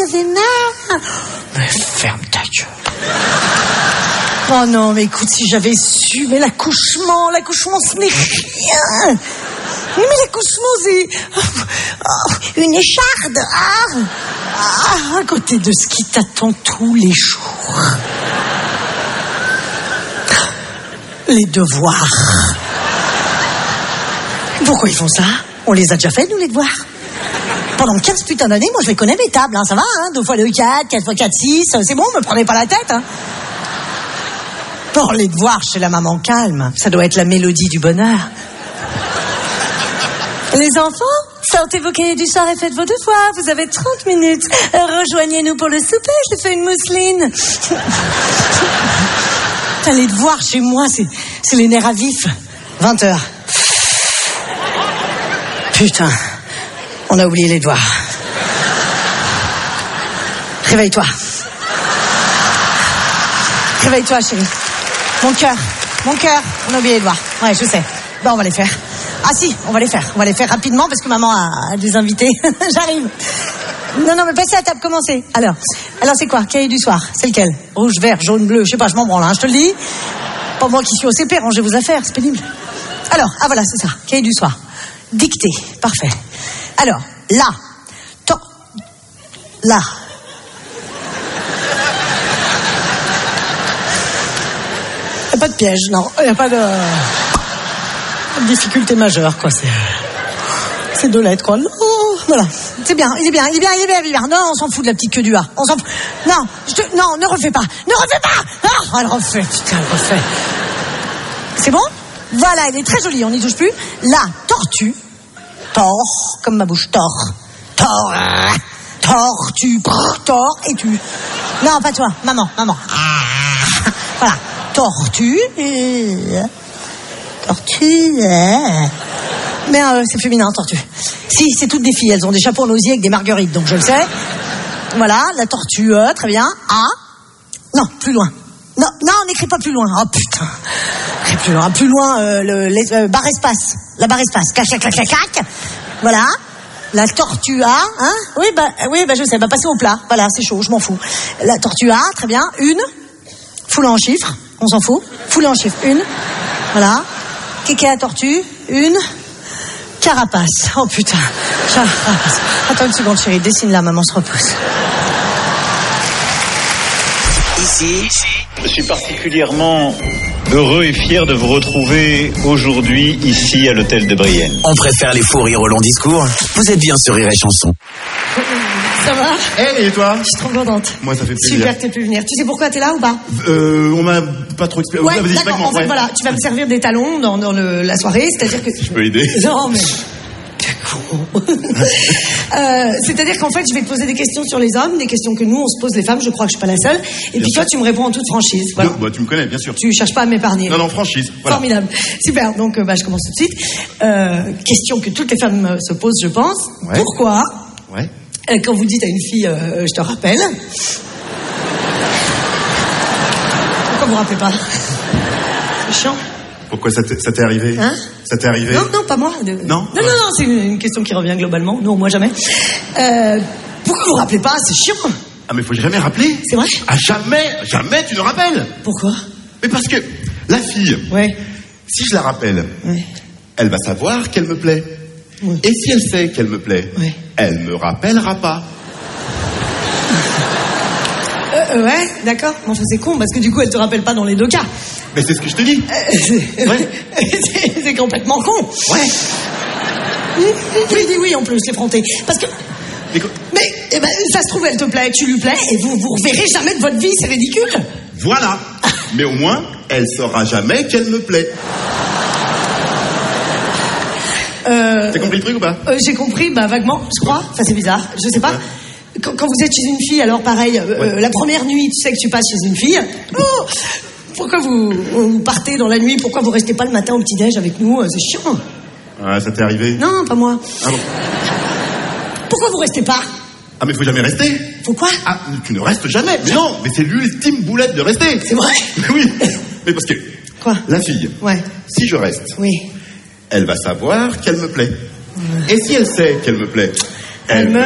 ça fait mal. Mais ferme ta gueule. Oh non, mais écoute, si j'avais su, mais l'accouchement, ce n'est rien. Oui, mais l'accouchement, c'est une écharde. À côté de ce qui t'attend tous les jours. Les devoirs. Pourquoi ils font ça? On les a déjà fait, nous, les devoirs. Pendant 15 putains d'années, moi, je les connais, mes tables, hein, ça va, hein, 2 x 2, 4, 4 x 4, 6, c'est bon, me prenez pas la tête, hein. Pour les devoirs chez la maman calme, ça doit être la mélodie du bonheur. Les enfants, sortez vos cahiers du soir et faites vos devoirs. Vous avez 30 minutes. Rejoignez-nous pour le souper, je fais une mousseline. Putain, les devoirs chez moi, c'est les nerfs à vif. 20h. Putain, on a oublié les devoirs. Réveille-toi. Réveille-toi, chérie. Mon cœur, on a oublié les devoirs. Ouais, je sais. Bon, on va les faire. Ah si, on va les faire rapidement parce que maman a des invités. J'arrive. Non, mais passez à table, commencez. Alors c'est quoi? Cahier du soir, c'est lequel? Rouge, vert, jaune, bleu, je sais pas, je m'en branle, hein, je te le dis. Pas moi qui suis au CP, rangez vos affaires, c'est pénible. Alors, voilà, c'est ça, cahier du soir. Dictée, parfait. Alors, là. Il n'y a pas de piège, non. Il n'y a pas de difficulté majeure, quoi. C'est 2 lettres, quoi. Oh, voilà. C'est bien, il est bien. Non, on s'en fout de la petite queue du A. On s'en fout. Non, ne refais pas. Ah, elle refait, putain, elle refait. C'est bon? Voilà, elle est très jolie, on n'y touche plus. La tortue. Tord, comme ma bouche, tord. Tortue, tord, et tu. Non, pas toi, maman. Voilà. Tortue. Mais c'est féminin, tortue. Si, c'est toutes des filles, elles ont des chapeaux en osier avec des marguerites, donc je le sais. Voilà, la tortue, très bien. A. Non, plus loin. Non, on n'écrit pas plus loin. Oh putain. Plus loin, barre espace. La barre espace. Clac. Voilà. La tortue A, hein? Oui, je sais, passer au plat. Voilà, c'est chaud, je m'en fous. La tortue A, très bien. Une. Foulée en chiffres, on s'en fout. Foulée en chiffres, une. Voilà. Kéké à tortue, une. Carapace. Oh putain. Carapace. Attends une seconde, chérie. Dessine-la, maman se repose. Ici, je suis particulièrement heureux et fier de vous retrouver aujourd'hui ici à l'hôtel de Brienne. On préfère les faux rires au long discours. Vous êtes bien sur Rire et Chanson. Ça va? Et toi? Je suis trop contente. Moi, ça fait plaisir. Super que t'aies pu venir. Tu sais pourquoi t'es là ou pas? On m'a pas trop expliqué. Ouais, d'accord. En fait, voilà, tu vas me servir des talons dans la soirée, c'est-à-dire que... Je peux aider? Non, mais... c'est-à-dire qu'en fait, je vais te poser des questions sur les hommes, des questions que nous, on se pose les femmes, je crois que je suis pas la seule. Et puis toi, tu me réponds en toute franchise. Voilà. Bah, tu me connais, bien sûr. Tu cherches pas à m'épargner. Non, franchise. Voilà. Formidable. Super, donc je commence tout de suite. Question que toutes les femmes se posent, je pense. Ouais. Pourquoi Ouais. Quand vous dites à une fille, je te rappelle. Pourquoi vous rappelez pas? C'est chiant. Pourquoi ça t'est arrivé? Hein? Ça t'est arrivé? Non, pas moi. Non, c'est une question qui revient globalement. Non, moi jamais. Pourquoi vous rappelez pas? C'est chiant. Ah, mais faut jamais rappeler. C'est vrai? Ah, jamais tu ne rappelles. Pourquoi? Mais parce que la fille, Ouais. si je la rappelle, Ouais. elle va savoir qu'elle me plaît. Ouais. Et si elle sait qu'elle me plaît, Ouais. elle me rappellera pas. Ouais, d'accord. Enfin, c'est con, parce que du coup, elle te rappelle pas dans les 2 cas. Mais c'est ce que je te dis. Ouais. C'est complètement con. Ouais. Je dis oui, en plus, l'effronter. Parce que... Mais ça se trouve, elle te plaît, tu lui plais, et vous reverrez jamais de votre vie, c'est ridicule. Voilà. Mais au moins, elle saura jamais qu'elle me plaît. T'as compris le truc ou pas? J'ai compris, vaguement, je crois. Enfin, c'est bizarre, je sais pas. Ouais. Quand vous êtes chez une fille, alors pareil, la première nuit, tu sais que tu passes chez une fille. Oh, pourquoi vous partez dans la nuit? Pourquoi vous restez pas le matin au petit-déj avec nous? C'est chiant. Ah, ça t'est arrivé? Non, pas moi. Ah bon? Pourquoi vous restez pas? Ah, mais faut jamais rester. Pourquoi? Ah, tu ne restes jamais. Mais non, mais c'est l'ultime boulette de rester. C'est vrai? Mais oui. Mais parce que... Quoi? La fille, Ouais. si je reste, Oui. elle va savoir qu'elle me plaît. Et si elle sait qu'elle me plaît, elle me